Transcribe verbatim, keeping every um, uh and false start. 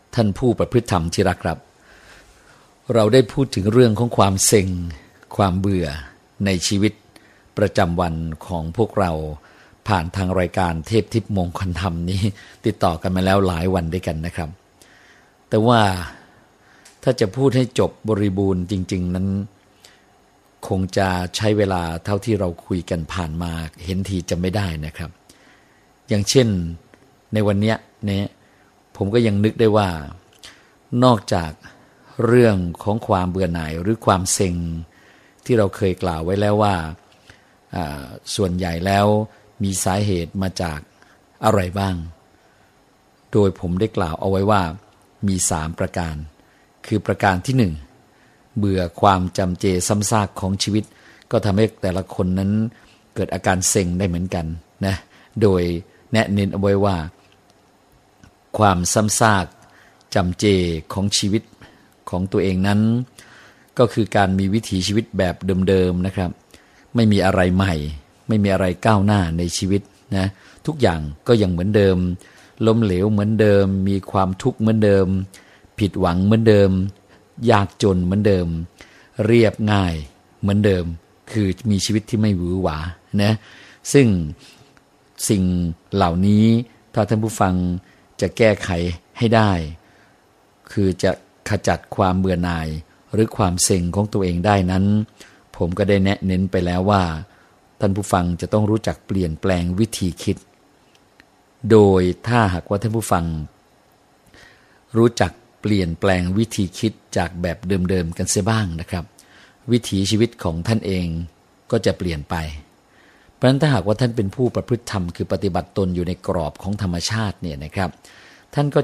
ท่านผู้ประพฤติธรรมที่รักครับเราได้พูดถึงเรื่องของความเซ็งความเบื่อในชีวิตประจำวันของพวกเราผ่านทางรายการเทพทิพย์มงคลธรรมนี้ติดต่อกันมาแล้วหลายวันด้วยกันนะครับแต่ว่าถ้าจะพูดให้จบบริบูรณ์จริงๆนั้นคงจะใช้เวลาเท่าที่เราคุยกันผ่านมาเห็นทีจะไม่ได้นะครับอย่างเช่นในวันนี้เนี่ยผมก็ยังนึกได้ว่านอกจากเรื่องของความเบื่อหน่ายหรือความเซ็งที่เราเคยกล่าวไว้แล้วว่าส่วนใหญ่แล้วมีสาเหตุมาจากอะไรบ้างโดยผมได้กล่าวเอาไว้ว่ามีสามประการคือประการที่หนึ่งเบื่อความจำเจซ้ำซากของชีวิตก็ทำให้แต่ละคนนั้นเกิดอาการเซ็งได้เหมือนกันนะโดยแนะเน้นเอาไว้ว่าความซ้ำซากจำเจของชีวิตของตัวเองนั้นก็คือการมีวิถีชีวิตแบบเดิมๆนะครับไม่มีอะไรใหม่ไม่มีอะไรก้าวหน้าในชีวิตนะทุกอย่างก็ยังเหมือนเดิมล้มเหลวเหมือนเดิมมีความทุกข์เหมือนเดิมผิดหวังเหมือนเดิมยากจนเหมือนเดิมเรียบง่ายเหมือนเดิมคือมีชีวิตที่ไม่หวือหวานะซึ่งสิ่งเหล่านี้ถ้าท่านผู้ฟังจะแก้ไขให้ได้คือจะขจัดความเบื่อหน่ายหรือความเซ็งของตัวเองได้นั้นผมก็ได้แนะเน้นไปแล้วว่าท่านผู้ฟังจะต้องรู้จักเปลี่ยนแปลงวิธีคิดโดยถ้าหากว่าท่านผู้ฟังรู้จักเปลี่ยนแปลงวิธีคิดจากแบบเดิมๆกันเสียบ้างนะครับวิถีชีวิตของท่านเองก็จะเปลี่ยนไปเพราะฉะนั้นถ้าหากว่าท่านเป็นผู้ประพฤติธรรมคือปฏิบัติตนอยู่ในกรอบของธรรมชาติเนี่ยนะครับท่านก็